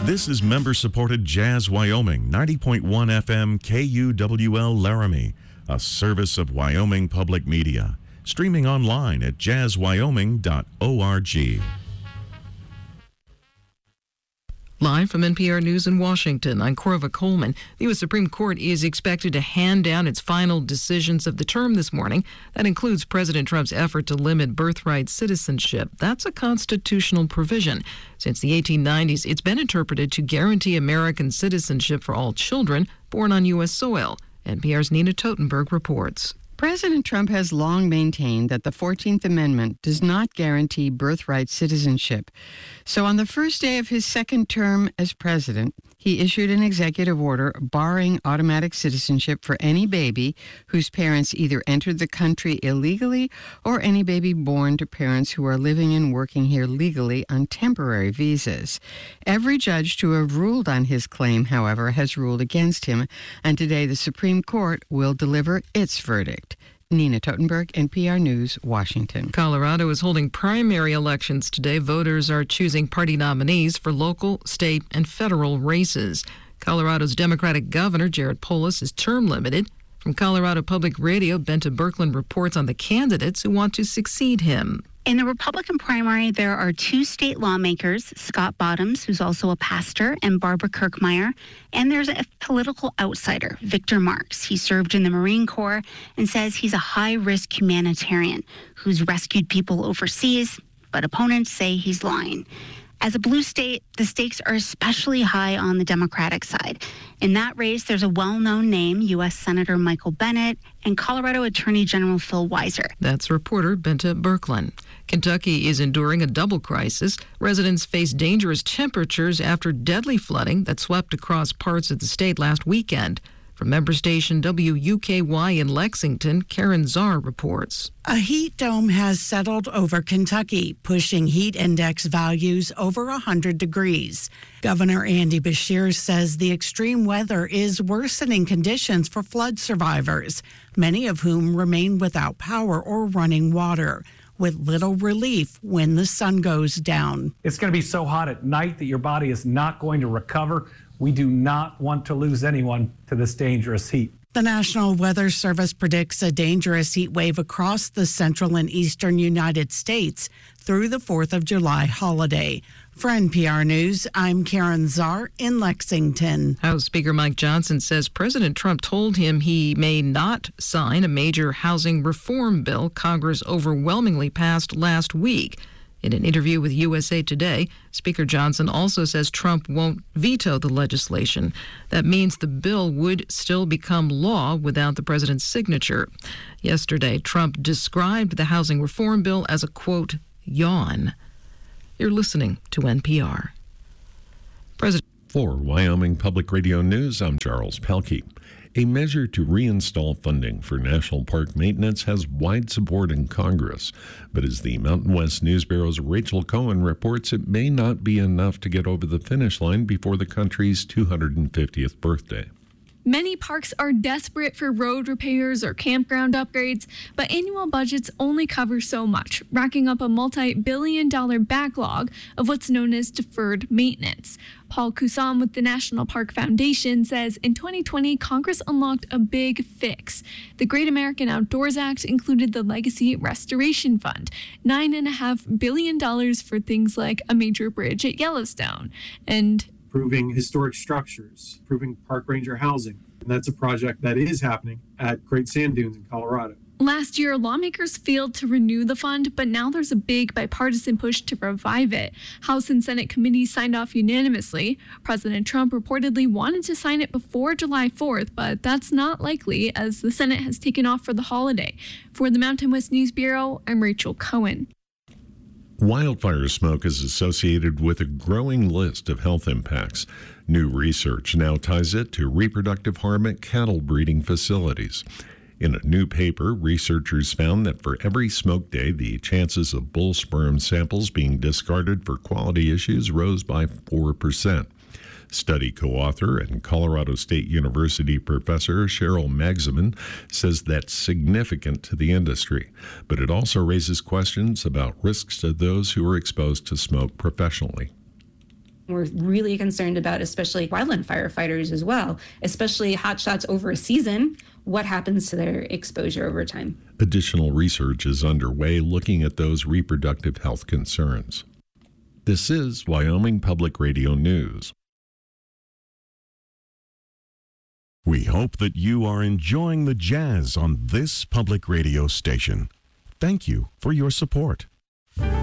This is member-supported Jazz Wyoming, 90.1 FM KUWL Laramie, a service of Wyoming Public Media. Streaming online at jazzwyoming.org. Live from NPR News in Washington, I'm Corva Coleman. The U.S. Supreme Court is expected to hand down its final decisions of the term this morning. That includes President Trump's effort to limit birthright citizenship. That's a constitutional provision. Since the 1890s, it's been interpreted to guarantee American citizenship for all children born on U.S. soil. NPR's Nina Totenberg reports. President Trump has long maintained that the 14th Amendment does not guarantee birthright citizenship. So on the first day of his second term as president, he issued an executive order barring automatic citizenship for any baby whose parents either entered the country illegally or any baby born to parents who are living and working here legally on temporary visas. Every judge to have ruled on his claim, however, has ruled against him, and today the Supreme Court will deliver its verdict. Nina Totenberg, NPR News, Washington. Colorado is holding primary elections today. Voters are choosing party nominees for local, state, and federal races. Colorado's Democratic Governor, Jared Polis, is term limited. From Colorado Public Radio, Benta Birkeland reports on the candidates who want to succeed him. In the Republican primary, there are two state lawmakers, Scott Bottoms, who's also a pastor, and Barbara Kirkmeyer. And there's a political outsider, Victor Marx. He served in the Marine Corps and says he's a high-risk humanitarian who's rescued people overseas, but opponents say he's lying. As a blue state, the stakes are especially high on the Democratic side. In that race, there's a well-known name, U.S. Senator Michael Bennet and Colorado Attorney General Phil Weiser. That's reporter Benta Birkeland. Kentucky is enduring a double crisis. Residents face dangerous temperatures after deadly flooding that swept across parts of the state last weekend. From member station WUKY in Lexington, Karen Czar reports. A heat dome has settled over Kentucky, pushing heat index values over 100 degrees. Governor Andy Beshear says the extreme weather is worsening conditions for flood survivors, many of whom remain without power or running water, with little relief when the sun goes down. It's going to be so hot at night that your body is not going to recover. We do not want to lose anyone to this dangerous heat. The National Weather Service predicts a dangerous heat wave across the central and eastern United States through the 4th of July holiday. For NPR News, I'm Karen Czar in Lexington. House Speaker Mike Johnson says President Trump told him he may not sign a major housing reform bill Congress overwhelmingly passed last week. In an interview with USA Today, Speaker Johnson also says Trump won't veto the legislation. That means the bill would still become law without the president's signature. Yesterday, Trump described the housing reform bill as a, quote, yawn. You're listening to NPR. For Wyoming Public Radio News, I'm Charles Pelkey. A measure to reinstall funding for national park maintenance has wide support in Congress. But as the Mountain West News Bureau's Rachel Cohen reports, it may not be enough to get over the finish line before the country's 250th birthday. Many parks are desperate for road repairs or campground upgrades, but annual budgets only cover so much, racking up a multi-billion-dollar backlog of what's known as deferred maintenance. Paul Cousin with the National Park Foundation says in 2020, Congress unlocked a big fix. The Great American Outdoors Act included the Legacy Restoration Fund, $9.5 billion for things like a major bridge at Yellowstone, and improving historic structures, improving park ranger housing. And that's a project that is happening at Great Sand Dunes in Colorado. Last year, lawmakers failed to renew the fund, but now there's a big bipartisan push to revive it. House and Senate committees signed off unanimously. President Trump reportedly wanted to sign it before July 4th, but that's not likely as the Senate has taken off for the holiday. For the Mountain West News Bureau, I'm Rachel Cohen. Wildfire smoke is associated with a growing list of health impacts. New research now ties it to reproductive harm at cattle breeding facilities. In a new paper, researchers found that for every smoke day, the chances of bull sperm samples being discarded for quality issues rose by 4%. Study co-author and Colorado State University professor Cheryl Magsamen says that's significant to the industry, but it also raises questions about risks to those who are exposed to smoke professionally. We're really concerned about especially wildland firefighters as well, especially hotshots over a season. What happens to their exposure over time? Additional research is underway looking at those reproductive health concerns. This is Wyoming Public Radio News. We hope that you are enjoying the jazz on this public radio station. Thank you for your support.